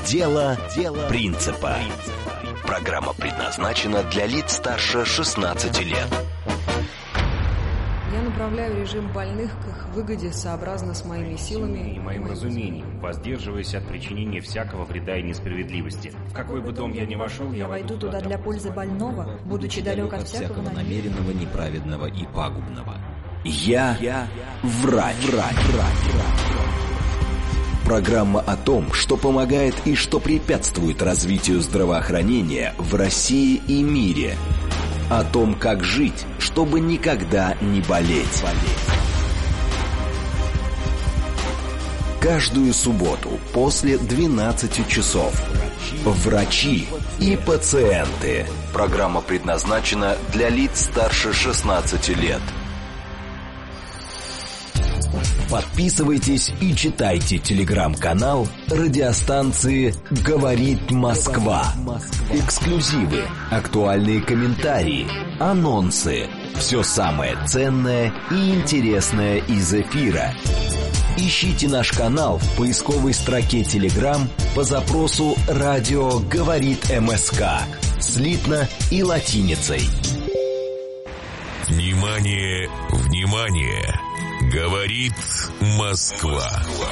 Дело принципа. Программа предназначена для лиц старше 16 лет. Я направляю режим больных к их выгоде сообразно с моими силами и моим разумением, воздерживаясь от причинения всякого вреда и несправедливости. В какой бы дом я ни вошел, я войду туда для пользы больного, будучи далек от всякого намеренного, неправедного и пагубного. Я врач. Программа о том, что помогает и что препятствует развитию здравоохранения в России и мире. О том, как жить, чтобы никогда не болеть. Каждую субботу после 12 часов. Врачи и пациенты. Программа предназначена для лиц старше 16 лет. Подписывайтесь и читайте телеграм-канал радиостанции «Говорит Москва». Эксклюзивы, актуальные комментарии, анонсы. Все самое ценное и интересное из эфира. Ищите наш канал в поисковой строке Telegram по запросу «Радио говорит МСК» слитно и латиницей. Внимание, внимание! Говорит Москва.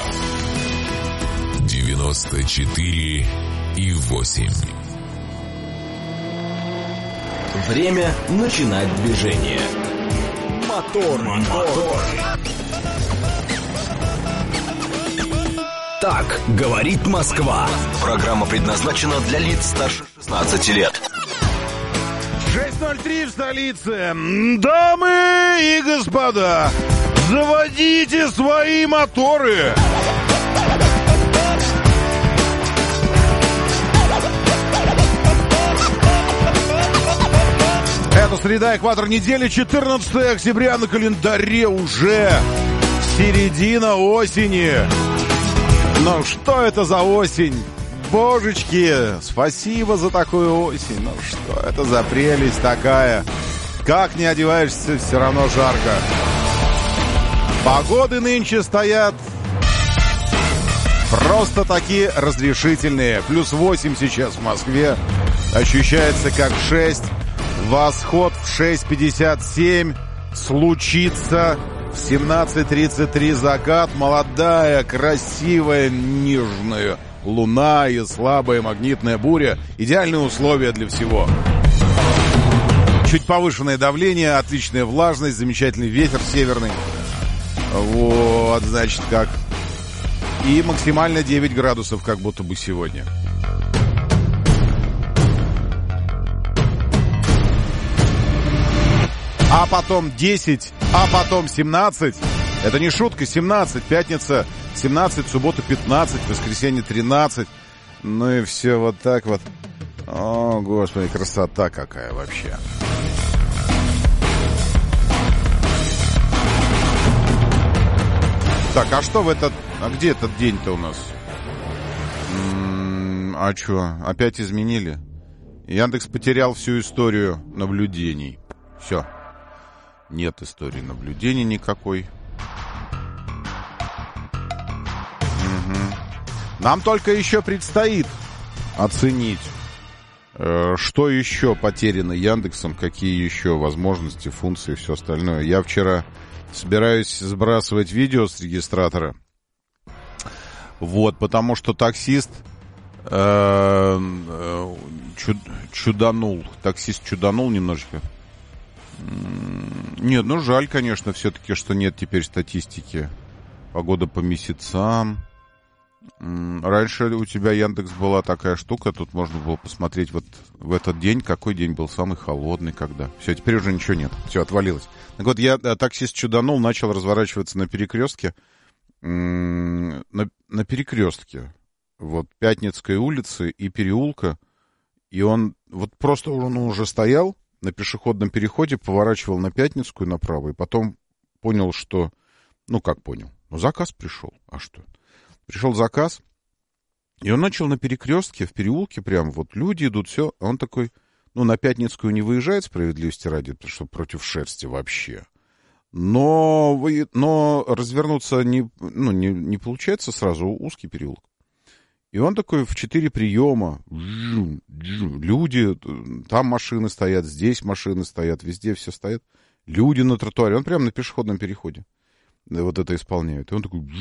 94,8. Время начинать движение. Мотор. Так говорит Москва. Программа предназначена для лиц старше 16 лет. 6:03 в столице. Дамы и господа, заводите свои моторы. Это среда, экватор недели, 14 октября на календаре, уже середина осени. Но что это за осень? Божечки, спасибо за такую осень. Ну что это за прелесть такая? Как не одеваешься, все равно жарко. Погоды нынче стоят просто такие разрешительные. Плюс 8 сейчас в Москве. Ощущается как 6. Восход в 6:57. Случится в 17:33 закат. Молодая, красивая, нежная луна и слабая магнитная буря. Идеальные условия для всего. Чуть повышенное давление, отличная влажность, замечательный ветер северный. Вот, значит, как. И максимально 9 градусов, как будто бы сегодня. А потом 10, а потом 17. Это не шутка, 17. Пятница 17, суббота 15, воскресенье 13. Ну и все вот так вот. О, господи, красота какая вообще. Так, а что в этот... А где этот день-то у нас? А что, опять изменили? Яндекс потерял всю историю наблюдений. Все. Нет истории наблюдений никакой. Угу. Нам только еще предстоит оценить, что еще потеряно Яндексом, какие еще возможности, функции и все остальное. Я вчера собираюсь сбрасывать видео с регистратора. Вот, потому что таксист чуданул. Таксист чуданул немножечко. Нет, ну жаль, конечно, все-таки, что нет теперь статистики. Погода по месяцам. Раньше у тебя, Яндекс, была такая штука, тут можно было посмотреть вот в этот день, какой день был самый холодный, когда. Все, теперь уже ничего нет, все, отвалилось. Так вот, я, таксист чуданул, начал разворачиваться на перекрестке. На перекрестке. Вот, Пятницкой улицы и переулка. И он, вот просто он уже стоял на пешеходном переходе, поворачивал на Пятницкую направо, и потом понял, что... Ну, как понял? Ну, заказ пришел. А что? Пришел заказ, и он начал на перекрестке, в переулке прям, вот люди идут, все. А он такой, ну, на Пятницкую не выезжает, справедливости ради, потому что против шерсти вообще. Но развернуться не получается сразу, узкий переулок. И он такой в 4 приема. Люди, там машины стоят, здесь машины стоят, везде все стоят. Люди на тротуаре. Он прямо на пешеходном переходе вот это исполняет. И он такой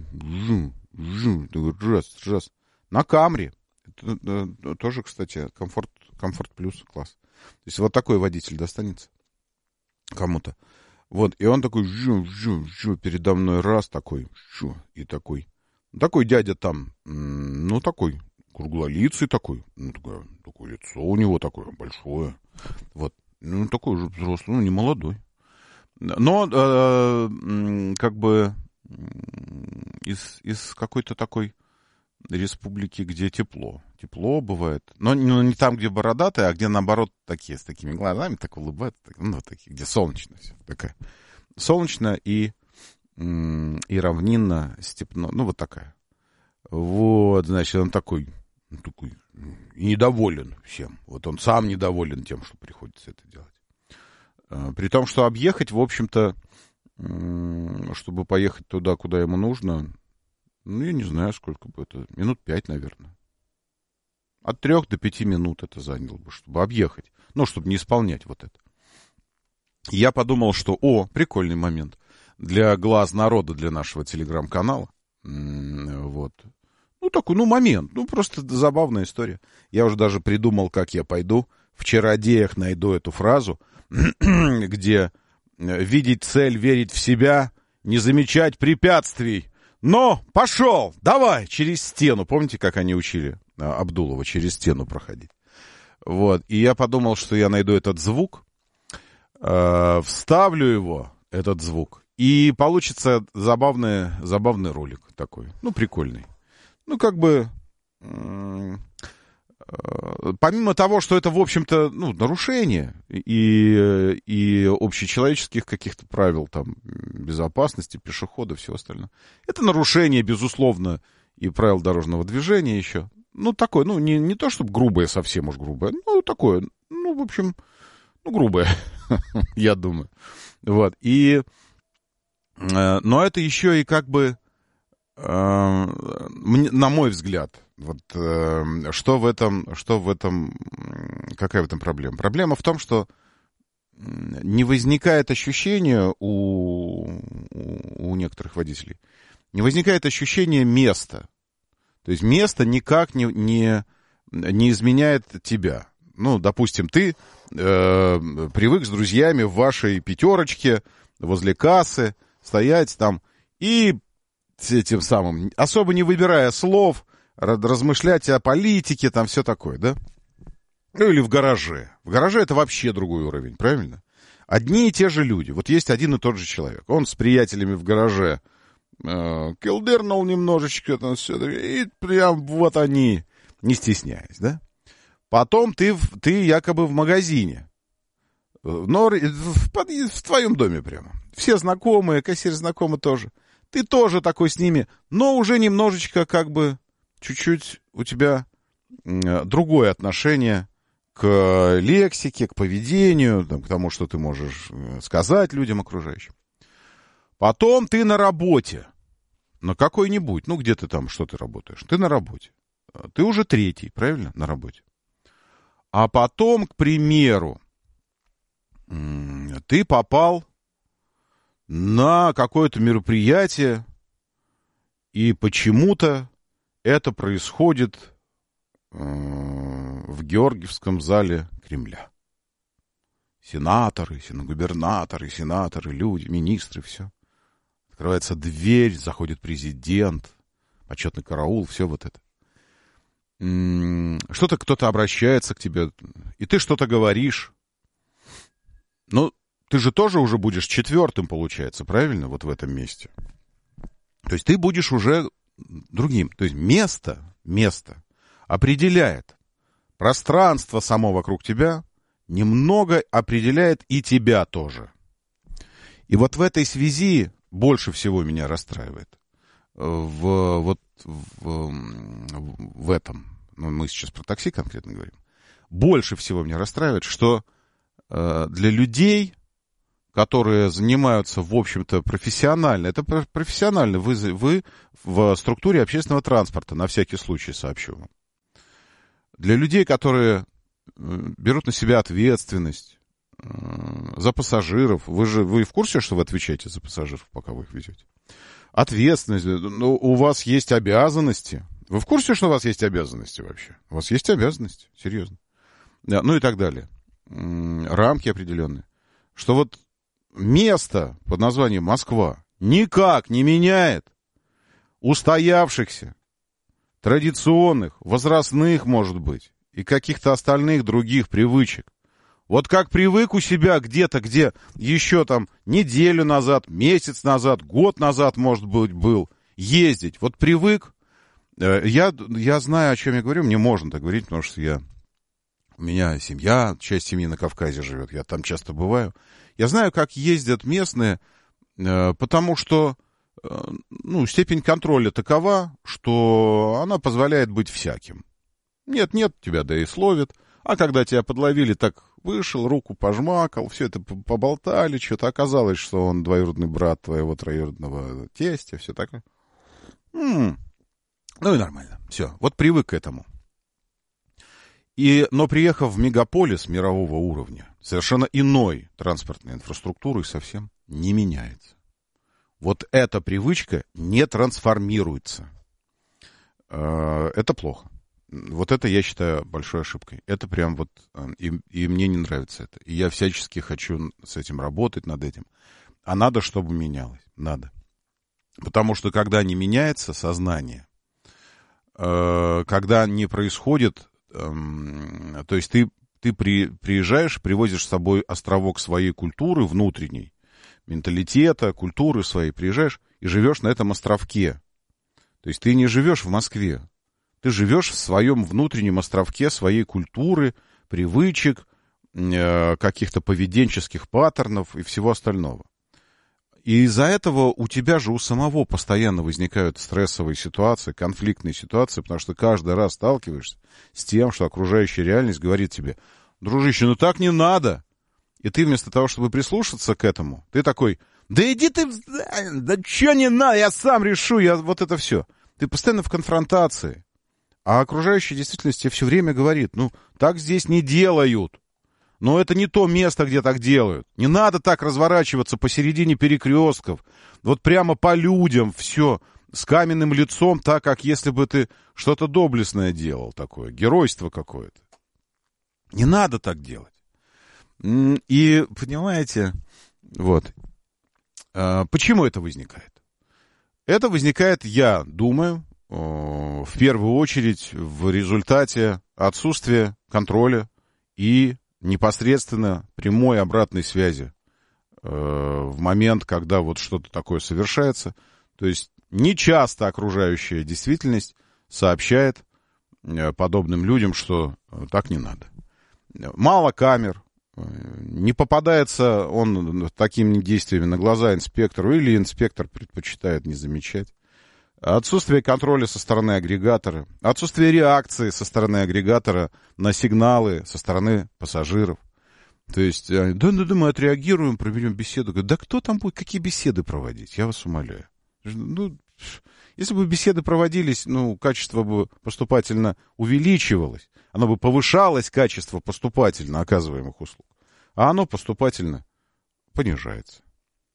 раз. На Камри. Это тоже, кстати, комфорт плюс класс. То есть вот такой водитель достанется кому-то. Вот, и он такой передо мной раз такой, и такой. Такой дядя там, ну, такой, круглолицый такой, ну, такое лицо у него такое большое. Вот, ну, такой уже взрослый, ну, не молодой. Но, как бы, из какой-то такой республики, где тепло. Тепло бывает. Но не там, где бородатые, а где, наоборот, такие, с такими глазами, так улыбаются. Ну, такие, где солнечно все. Такая. Солнечно и равнинно, степно. Ну, вот такая. Вот, значит, он такой недоволен всем. Вот он сам недоволен тем, что приходится это делать. При том, что объехать, в общем-то, чтобы поехать туда, куда ему нужно, ну, я не знаю, сколько бы это, минут 5, наверное. От 3 до 5 минут это заняло бы, чтобы объехать. Ну, чтобы не исполнять вот это. Я подумал, что, прикольный момент для глаз народа, для нашего телеграм-канала. Вот. Ну, такой, момент. Ну, просто забавная история. Я уже даже придумал, как я пойду. В чародеях найду эту фразу, где видеть цель, верить в себя, не замечать препятствий. Но, пошел, давай, через стену. Помните, как они учили Абдулова через стену проходить? Вот. И я подумал, что я найду этот звук, вставлю его, этот звук, и получится забавный ролик такой. Ну, прикольный. Ну, как бы, помимо того, что это, в общем-то, нарушение и общечеловеческих каких-то правил, там, безопасности, пешехода, всего остального. Это нарушение, безусловно, и правил дорожного движения еще. Ну, такое, не то, чтобы грубое, совсем уж грубое, такое, в общем, грубое, я думаю. Вот, но это еще и как бы, на мой взгляд, вот, что в этом, какая в этом проблема? Проблема в том, что не возникает ощущения у некоторых водителей, не возникает ощущения места. То есть место никак не изменяет тебя. Ну, допустим, ты привык с друзьями в вашей пятерочке возле кассы стоять там и тем самым, особо не выбирая слов, размышлять о политике, там все такое, да? Ну, или в гараже. В гараже это вообще другой уровень, правильно? Одни и те же люди. Вот есть один и тот же человек. Он с приятелями в гараже килдернул немножечко, там все, и прям вот они, не стесняясь, да? Потом ты якобы в магазине, но в твоем доме прямо. Все знакомые, кассир знакомый тоже. Ты тоже такой с ними, но уже немножечко как бы чуть-чуть у тебя другое отношение к лексике, к поведению, там, к тому, что ты можешь сказать людям окружающим. Потом ты на работе. На какой-нибудь. Ну, где ты там, что ты работаешь? Ты на работе. Ты уже 3-й, правильно? На работе. А потом, к примеру, ты попал на какое-то мероприятие, и почему-то это происходит в Георгиевском зале Кремля. Сенаторы, губернаторы, сенаторы, люди, министры, все. Открывается дверь, заходит президент, почетный караул, все вот это. Что-то кто-то обращается к тебе, и ты что-то говоришь. Ну, ты же тоже уже будешь 4-м, получается, правильно, вот в этом месте. То есть ты будешь уже другим. То есть место определяет. Пространство само вокруг тебя немного определяет и тебя тоже. И вот в этой связи больше всего меня расстраивает. В этом, мы сейчас про такси конкретно говорим, больше всего меня расстраивает, что для людей которые занимаются, в общем-то, профессионально. Это профессионально. Вы в структуре общественного транспорта, на всякий случай сообщу вам. Для людей, которые берут на себя ответственность за пассажиров, вы в курсе, что вы отвечаете за пассажиров, пока вы их везете? Ответственность. Ну, у вас есть обязанности. Вы в курсе, что у вас есть обязанности вообще? У вас есть обязанности, серьезно. Ну и так далее. Рамки определенные. Что вот место под названием Москва никак не меняет устоявшихся, традиционных, возрастных, может быть, и каких-то остальных других привычек. Вот как привык у себя где-то, где еще там неделю назад, месяц назад, год назад, может быть, был, ездить. Вот привык. Я знаю, о чем я говорю, мне можно так говорить, потому что у меня семья, часть семьи на Кавказе живет, я там часто бываю. Я знаю, как ездят местные, потому что степень контроля такова, что она позволяет быть всяким. Нет, тебя да и словит. А когда тебя подловили, так вышел, руку пожмакал, все это поболтали, что-то оказалось, что он двоюродный брат твоего троюродного тестя, все такое. Ну и нормально, все, вот привык к этому. Но приехав в мегаполис мирового уровня, совершенно иной транспортной инфраструктуры совсем не меняется. Вот эта привычка не трансформируется. Это плохо. Вот это я считаю большой ошибкой. Это прям вот... И мне не нравится это. И я всячески хочу с этим работать, над этим. А надо, чтобы менялось. Надо. Потому что когда не меняется сознание, когда не происходит... То есть ты приезжаешь, привозишь с собой островок своей культуры внутренней, менталитета, культуры своей, приезжаешь и живешь на этом островке. То есть ты не живешь в Москве. Ты живешь в своем внутреннем островке своей культуры, привычек, каких-то поведенческих паттернов и всего остального. И из-за этого у тебя же у самого постоянно возникают стрессовые ситуации, конфликтные ситуации, потому что каждый раз сталкиваешься с тем, что окружающая реальность говорит тебе: дружище, ну так не надо. И ты вместо того, чтобы прислушаться к этому, ты такой: да иди ты, да что не надо, я сам решу, вот это все. Ты постоянно в конфронтации. А окружающая действительность тебе все время говорит: ну, так здесь не делают. Но это не то место, где так делают. Не надо так разворачиваться посередине перекрестков. Вот прямо по людям все. С каменным лицом, так, как если бы ты что-то доблестное делал такое. Геройство какое-то. Не надо так делать. И, понимаете, вот. Почему это возникает? Это возникает, я думаю, в первую очередь в результате отсутствия контроля и непосредственно прямой обратной связи в момент, когда вот что-то такое совершается. То есть нечасто окружающая действительность сообщает подобным людям, что так не надо. Мало камер, не попадается он такими действиями на глаза инспектору, или инспектор предпочитает не замечать. Отсутствие контроля со стороны агрегатора, отсутствие реакции со стороны агрегатора на сигналы со стороны пассажиров. То есть, да, мы отреагируем, проведем беседу. Да кто там будет, какие беседы проводить? Я вас умоляю. Ну, если бы беседы проводились, качество бы поступательно увеличивалось, оно бы повышалось, качество поступательно оказываемых услуг, а оно поступательно понижается.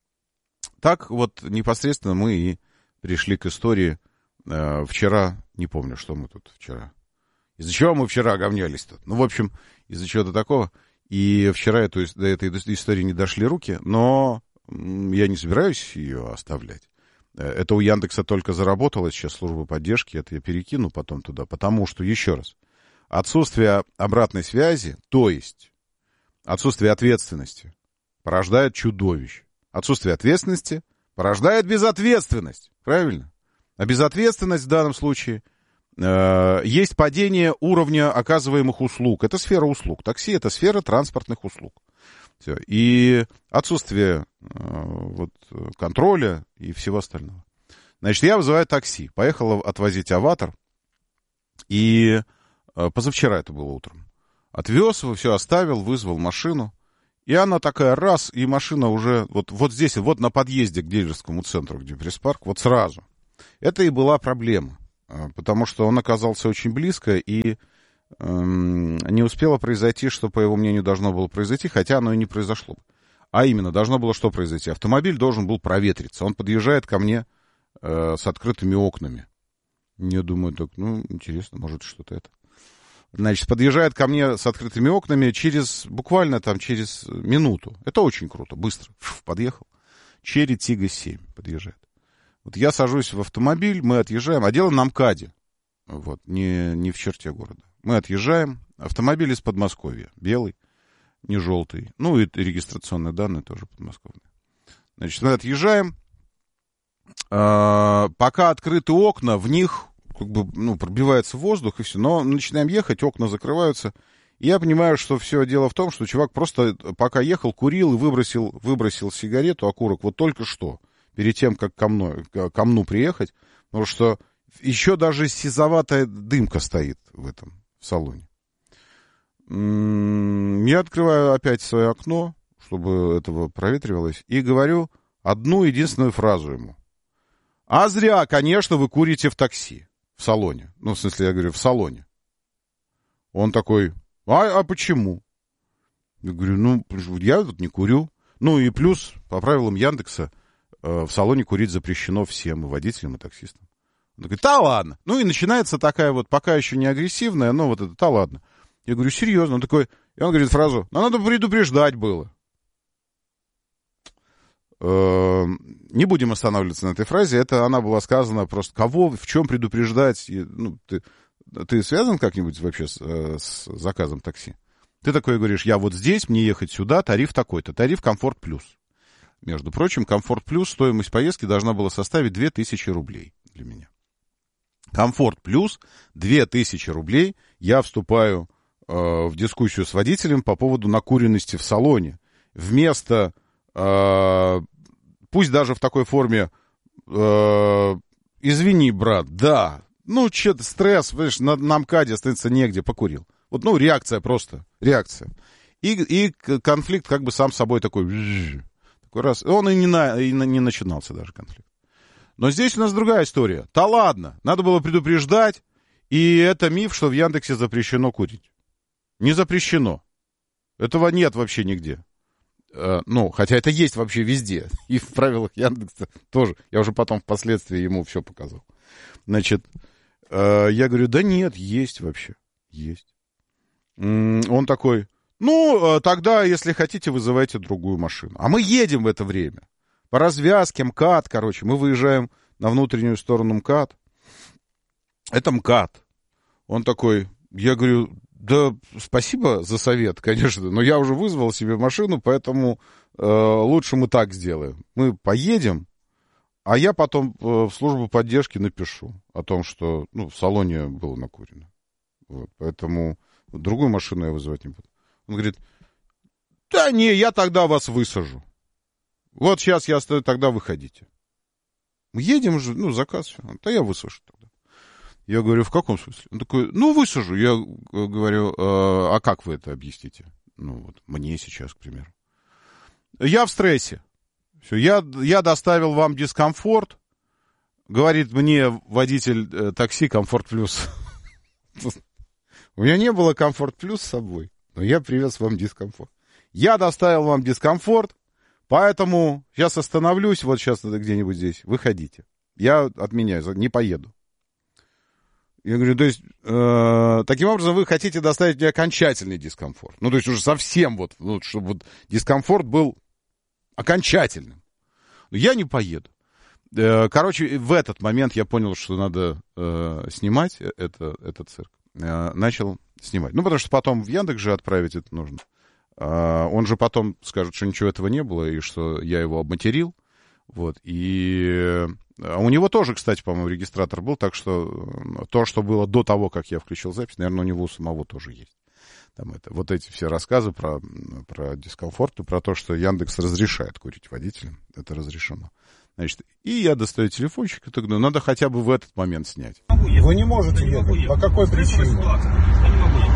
Так вот непосредственно мы и пришли к истории. Вчера, не помню, что мы тут вчера. Из-за чего мы вчера говнялись тут? В общем, из-за чего-то такого. И вчера до этой истории не дошли руки, но я не собираюсь ее оставлять. Это у Яндекса только заработало сейчас служба поддержки, это я перекину потом туда, потому что, еще раз, отсутствие обратной связи, то есть отсутствие ответственности, порождает чудовищ. Отсутствие ответственности порождает безответственность. Правильно? А безответственность в данном случае есть падение уровня оказываемых услуг. Это сфера услуг. Такси — это сфера транспортных услуг. Все. И отсутствие контроля и всего остального. Значит, я вызываю такси. Поехал отвозить «Аватар». И позавчера это было утром. Отвез его, все оставил, вызвал машину. И она такая, раз, и машина уже вот здесь, вот на подъезде к дилерскому центру, где пресс-парк, вот сразу. Это и была проблема, потому что он оказался очень близко, и не успело произойти, что, по его мнению, должно было произойти, хотя оно и не произошло. А именно, должно было что произойти? Автомобиль должен был проветриться. Он подъезжает ко мне с открытыми окнами. Я думаю, так, интересно, может, что-то это. Значит, подъезжает ко мне с открытыми окнами буквально через минуту. Это очень круто, быстро. Подъехал. Черри Тига 7 подъезжает. Вот я сажусь в автомобиль, мы отъезжаем, а дело на МКАДе. Вот, не в черте города. Мы отъезжаем. Автомобиль из Подмосковья. Белый, не желтый. Ну, и регистрационные данные тоже подмосковные. Значит, мы отъезжаем. Пока открыты окна, в них пробивается воздух и все. Но начинаем ехать, окна закрываются. И я понимаю, что все дело в том, что чувак просто пока ехал, курил и выбросил сигарету, окурок вот только что, перед тем, как ко мне приехать. Потому что еще даже сизоватая дымка стоит в салоне. Я открываю опять свое окно, чтобы этого проветривалось, и говорю одну единственную фразу ему. А зря, конечно, вы курите в такси. В салоне. В смысле, я говорю, в салоне. Он такой, а почему? Я говорю, я тут не курю. И плюс, по правилам Яндекса, в салоне курить запрещено всем, и водителям, и таксистам. Он говорит, да ладно. И начинается такая вот, пока еще не агрессивная, но вот это, да ладно. Я говорю, серьезно? Он такой, и он говорит фразу, надо предупреждать было. Не будем останавливаться на этой фразе, она была сказана просто кого, в чем предупреждать. Ты связан как-нибудь вообще с заказом такси? Ты такой говоришь, я вот здесь, мне ехать сюда, тариф такой-то, тариф Комфорт Плюс. Между прочим, Комфорт Плюс, стоимость поездки должна была составить 2000 рублей для меня. Комфорт Плюс, 2000 рублей, я вступаю в дискуссию с водителем по поводу накуренности в салоне. Вместо... пусть даже в такой форме, извини, брат, да, что-то стресс, понимаешь, на МКАДе остается негде, покурил. Вот, реакция просто, реакция. И конфликт как бы сам собой такой раз. Он и не начинался даже конфликт. Но здесь у нас другая история. Да ладно, надо было предупреждать, и это миф, что в Яндексе запрещено курить. Не запрещено. Этого нет вообще нигде. Хотя это есть вообще везде. И в правилах Яндекса тоже. Я уже потом впоследствии ему все показал. Значит, я говорю, да нет, есть вообще. Есть. Он такой, тогда, если хотите, вызывайте другую машину. А мы едем в это время. По развязке МКАД, мы выезжаем на внутреннюю сторону МКАД. Это МКАД. Он такой, я говорю, да, спасибо за совет, конечно, но я уже вызвал себе машину, поэтому лучше мы так сделаем. Мы поедем, а я потом в службу поддержки напишу о том, что в салоне было накурено. Вот, поэтому другую машину я вызывать не буду. Он говорит, да не, я тогда вас высажу. Вот сейчас я стою, тогда выходите. Мы едем же, заказ, все. Да я высажу тогда. Я говорю, в каком смысле? Он такой, высажу. Я говорю, а как вы это объясните? Мне сейчас, к примеру. Я в стрессе. Все, я доставил вам дискомфорт. Говорит мне водитель такси Комфорт Плюс. У меня не было Комфорт Плюс с собой, но я привез вам дискомфорт. Я доставил вам дискомфорт, поэтому сейчас остановлюсь, вот сейчас где-нибудь здесь, выходите. Я отменяю, не поеду. Я говорю, то есть, таким образом вы хотите доставить мне окончательный дискомфорт. То есть уже совсем чтобы дискомфорт был окончательным. Я не поеду. Короче, в этот момент я понял, что надо снимать этот цирк. Начал снимать. Потому что потом в Яндекс же отправить это нужно. Он же потом скажет, что ничего этого не было, и что я его обматерил. Вот. И у него тоже, кстати, по-моему, регистратор был, так что то, что было до того, как я включил запись, наверное, у него у самого тоже есть. Вот эти все рассказы про дискомфорт и про то, что Яндекс разрешает курить водителям. Это разрешено. Значит, и я достаю телефончик и так далее. Надо хотя бы в этот момент снять. Вы не можете ехать. По какой причине? Я не могу ехать.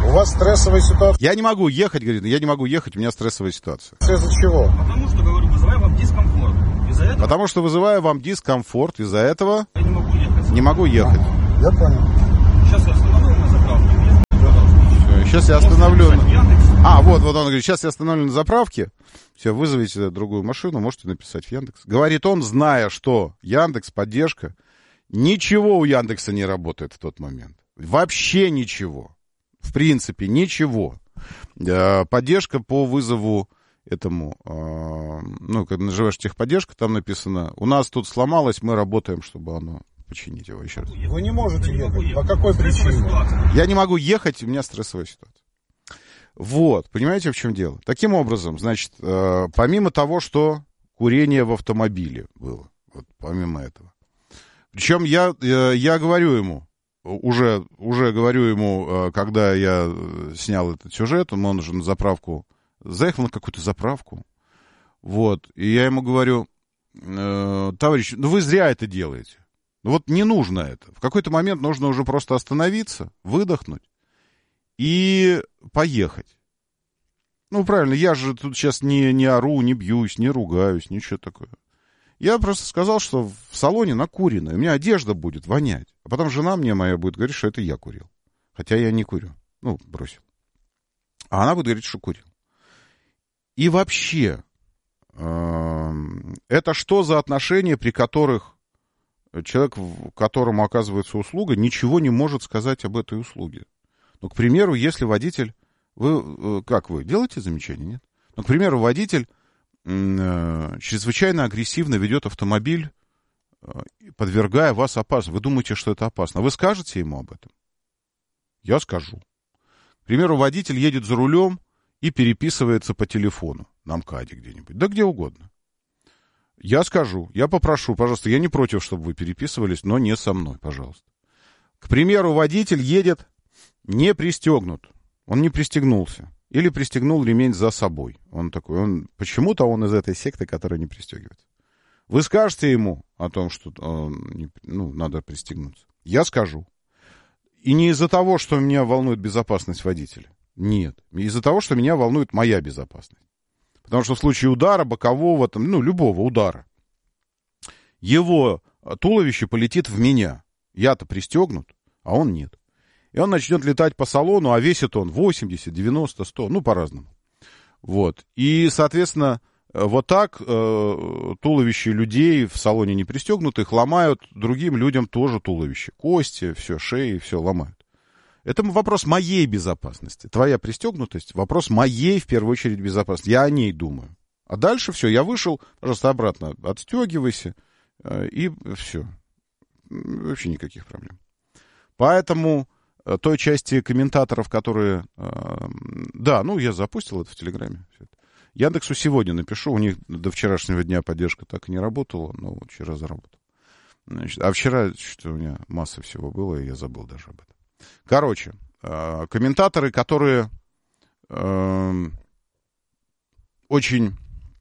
У вас стрессовая ситуация. Я не могу ехать, говорит, я не могу ехать, у меня стрессовая ситуация. Из-за чего? Потому что, говорю, вызываю вам дискомфорт. Из-за этого... Потому что вызываю вам дискомфорт, из-за этого я не могу ехать. Не могу ехать. Я понял. Сейчас я остановлю на заправке. Все, сейчас я остановлю. Вот он говорит, сейчас я остановлю на заправке. Все, вызовите другую машину, можете написать в Яндекс. Говорит он, зная, что Яндекс, поддержка, ничего у Яндекса не работает в тот момент. Вообще ничего. В принципе, ничего. Поддержка по вызову этому, когда нажимаешь техподдержка, там написано, у нас тут сломалось, мы работаем, чтобы оно починить его еще раз. Вы не можете ехать. По какой причине? Я не могу ехать, у меня стрессовая ситуация. Вот, понимаете, в чем дело? Таким образом, значит, помимо того, что курение в автомобиле было, вот помимо этого. Причем я говорю ему, уже говорю ему, когда я снял этот сюжет, он уже на заправку, заехал на какую-то заправку, вот, и я ему говорю, товарищ, ну вы зря это делаете, вот не нужно это, в какой-то момент нужно уже просто остановиться, выдохнуть и поехать. Ну, правильно, я же тут сейчас не ору, не бьюсь, не ругаюсь, ничего такое. Я просто сказал, что в салоне накурено, у меня одежда будет вонять. А потом жена мне моя будет говорить, что это я курил. Хотя я не курю. Ну, бросил. А она будет говорить, что курил. И вообще, это что за отношения, при которых человек, которому оказывается услуга, ничего не может сказать об этой услуге? Ну, к примеру, если водитель... Вы делаете замечание, нет? Ну, к примеру, водитель чрезвычайно агрессивно ведет автомобиль, подвергая вас опасности. Вы думаете, что это опасно. Вы скажете ему об этом? Я скажу. К примеру, водитель едет за рулем и переписывается по телефону на МКАДе где-нибудь. Да где угодно. Я скажу, я попрошу, пожалуйста, я не против, чтобы вы переписывались, но не со мной, пожалуйста. К примеру, водитель едет не пристегнут. Он не пристегнулся. Или пристегнул ремень за собой. Почему-то он из этой секты, которая не пристегивается. Вы скажете ему о том, что надо пристегнуться. Я скажу. И не из-за того, что меня волнует безопасность водителя. Нет. Из-за того, что меня волнует моя безопасность. Потому что в случае удара, бокового, любого удара, его туловище полетит в меня. Я-то пристегнут, а он нет. И он начнет летать по салону, а весит он 80, 90, 100, по-разному. Вот. И, соответственно, вот так туловище людей в салоне не пристегнутых ломают другим людям тоже туловище. Кости, все, шеи, все ломают. Это вопрос моей безопасности. Твоя пристегнутость — вопрос моей, в первую очередь, безопасности. Я о ней думаю. А дальше все, я вышел, пожалуйста, обратно отстегивайся, и все. Вообще никаких проблем. Поэтому... той части комментаторов, которые... я запустил это в Телеграме. Яндексу сегодня напишу. У них до вчерашнего дня поддержка так и не работала, но вот вчера заработал. Значит, а вчера что у меня масса всего было, и я забыл даже об этом. Короче, комментаторы, которые очень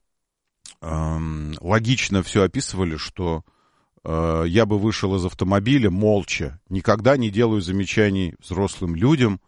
логично все описывали, что я бы вышел из автомобиля молча, никогда не делаю замечаний взрослым людям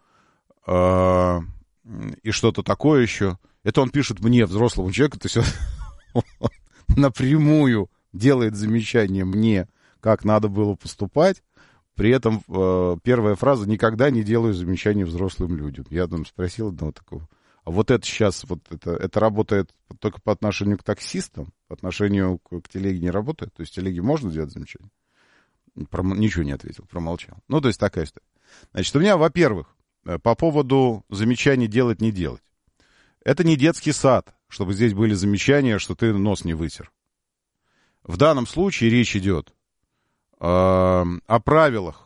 и что-то такое еще. Это он пишет мне, взрослому человеку, то есть он напрямую делает замечание мне, как надо было поступать. При этом первая фраза: никогда не делаю замечаний взрослым людям. Я там спросил одного такого: а вот это сейчас, это работает только по отношению к таксистам, по отношению к телеге не работает? То есть телеге можно делать замечания? Ничего не ответил, промолчал. То есть такая история. Значит, у меня, во-первых, по поводу замечаний делать, не делать. Это не детский сад, чтобы здесь были замечания, что ты нос не вытер. В данном случае речь идет о правилах.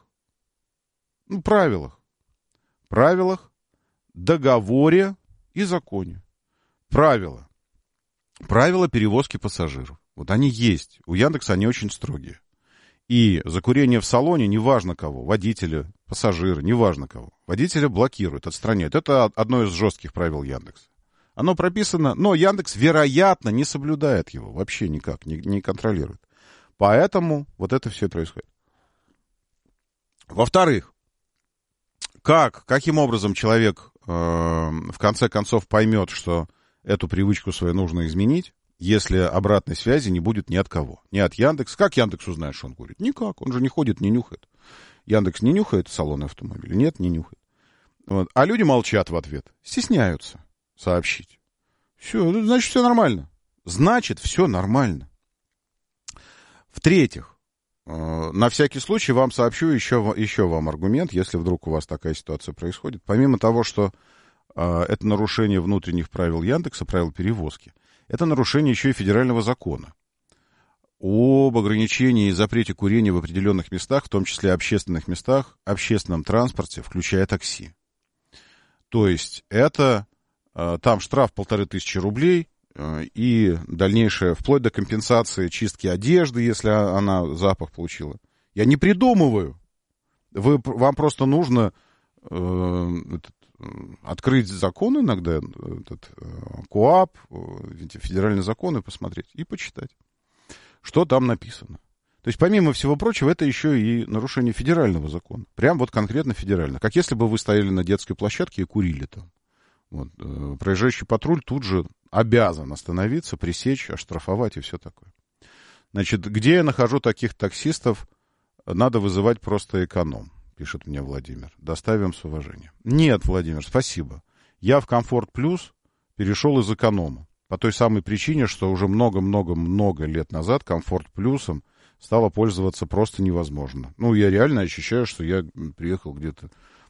Правилах, договоре и законе. Правила перевозки пассажиров. Вот они есть. У Яндекса они очень строгие. И за курение в салоне, неважно кого, водителя, пассажира, неважно кого, водителя блокируют, отстраняют. Это одно из жестких правил Яндекса. Оно прописано, но Яндекс, вероятно, не соблюдает его вообще никак, не контролирует. Поэтому вот это все происходит. Во-вторых, Каким образом человек в конце концов поймет, что эту привычку свою нужно изменить, если обратной связи не будет ни от кого? Ни от Яндекса. Как Яндекс узнает, что он курит? Никак. Он же не ходит, не нюхает. Яндекс не нюхает салоны автомобиля? Нет, не нюхает. Вот. А люди молчат в ответ. Стесняются сообщить. Все, значит, все нормально. Значит, все нормально. В-третьих, на всякий случай вам сообщу еще вам аргумент, если вдруг у вас такая ситуация происходит. Помимо того, что это нарушение внутренних правил Яндекса, правил перевозки, это нарушение еще и федерального закона об ограничении и запрете курения в определенных местах, в том числе общественных местах, общественном транспорте, включая такси. То есть это там штраф 1500 рублей и дальнейшее, вплоть до компенсации чистки одежды, если она запах получила. Я не придумываю. Вам просто нужно открыть закон иногда, КоАП, федеральные законы посмотреть и почитать, что там написано. То есть, помимо всего прочего, это еще и нарушение федерального закона. Прям вот конкретно федерально. Как если бы вы стояли на детской площадке и курили там. Вот. Проезжающий патруль тут же обязан остановиться, пресечь, оштрафовать и все такое. Значит, где я нахожу таких таксистов, надо вызывать просто эконом, пишет мне Владимир. Доставим с уважением. Нет, Владимир, спасибо. Я в Комфорт Плюс перешел из эконома. По той самой причине, что уже много-много-много лет назад Комфорт Плюсом стало пользоваться просто невозможно. Ну, я реально ощущаю, что я приехал где-то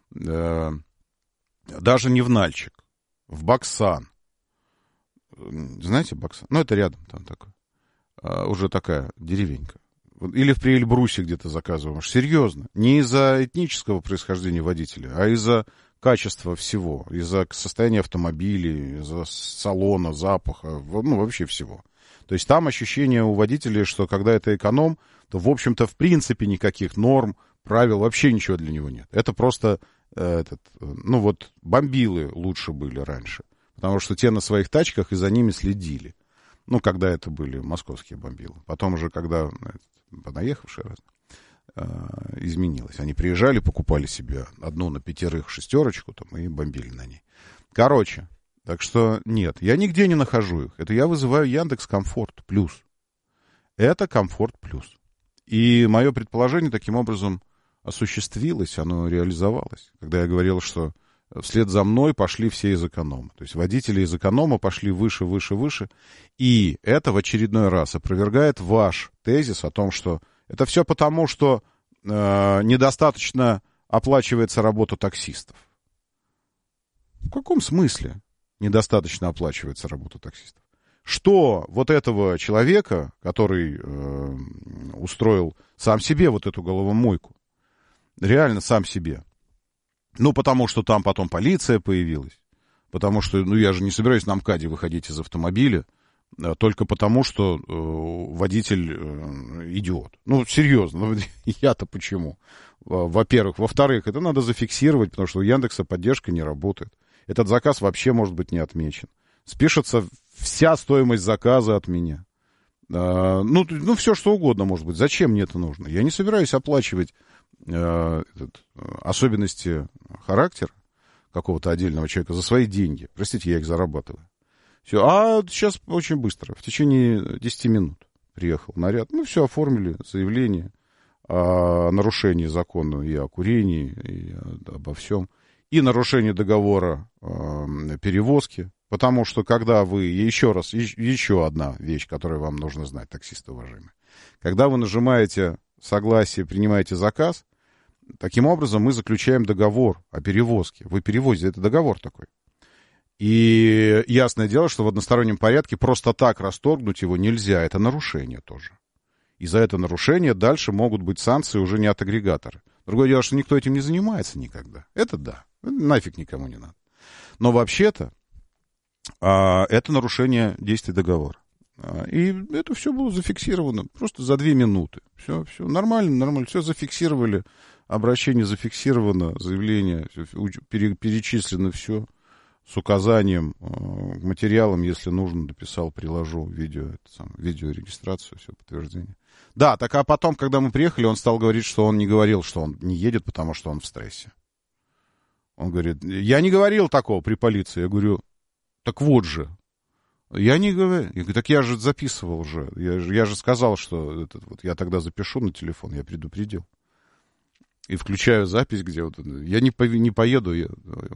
даже не в Нальчик, в Баксан. Знаете Баксан? Ну, это рядом там такой. Уже такая деревенька. Или в Эльбрусе где-то заказываем. Серьезно. Не из-за этнического происхождения водителя, а из-за качества всего. Из-за состояния автомобиля, из-за салона, запаха. Ну, вообще всего. То есть там ощущение у водителей, что когда это эконом, то, в общем-то, в принципе никаких норм, правил, вообще ничего для него нет. Это просто, ну вот, бомбилы лучше были раньше. Потому что те на своих тачках и за ними следили. Ну, когда это были московские бомбилы. Потом уже, когда понаехавшие изменилось. Они приезжали, покупали себе одну на 5 шестерочку там, и бомбили на ней. Короче, так что нет, я нигде не нахожу их. Это я вызываю Яндекс Комфорт Плюс. Это Комфорт Плюс. И мое предположение таким образом осуществилось, оно реализовалось. Когда я говорил, что вслед за мной пошли все из эконома. То есть водители из эконома пошли выше, выше, выше. И это в очередной раз опровергает ваш тезис о том, что это все потому, что недостаточно оплачивается работа таксистов. В каком смысле недостаточно оплачивается работа таксистов? Что вот этого человека, который устроил сам себе вот эту головомойку, реально сам себе, ну, потому что там потом полиция появилась, потому что, ну, я же не собираюсь на МКАДе выходить из автомобиля, только потому, что водитель идиот. Ну, серьезно, ну, я-то почему? Во-первых. Во-вторых, это надо зафиксировать, потому что у Яндекса поддержка не работает. Этот заказ вообще может быть не отмечен. Спишется вся стоимость заказа от меня. Ну, все что угодно может быть. Зачем мне это нужно? Я не собираюсь оплачивать особенности характера какого-то отдельного человека за свои деньги. Простите, я их зарабатываю. Все. А сейчас очень быстро, в течение 10 минут приехал наряд. Мы все оформили, заявление о нарушении закона и о курении, и обо всем. И нарушение договора перевозки. Потому что когда вы, еще одна вещь, которую вам нужно знать, таксисты уважаемые. Когда вы нажимаете согласие, принимаете заказ, таким образом мы заключаем договор о перевозке. Вы перевозите, это договор такой. И ясное дело, что в одностороннем порядке просто так расторгнуть его нельзя. Это нарушение тоже. И за это нарушение дальше могут быть санкции уже не от агрегатора. Другое дело, что никто этим не занимается никогда. Это да. Нафиг никому не надо. Но вообще-то это нарушение действий договора. И это все было зафиксировано просто за 2 минуты. Все нормально, все зафиксировали. Обращение зафиксировано, заявление перечислено все. С указанием к материалам, если нужно, дописал, приложу видеорегистрацию, все, подтверждение. Да, так а потом, когда мы приехали, он стал говорить, что он не говорил, что он не едет, потому что он в стрессе. Он говорит, я не говорил такого при полиции. Я говорю, так вот же. Я не говорю. Я говорю, так я же записывал уже. Я же сказал, что я тогда запишу на телефон, я предупредил. И включаю запись, где вот я не поеду.